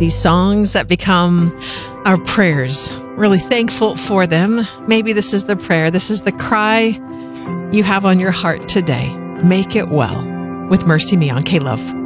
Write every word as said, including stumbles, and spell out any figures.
these songs that become our prayers. Really thankful for them. Maybe this is the prayer. This is the cry you have on your heart today. Make it well with Mercy Me on K-Love.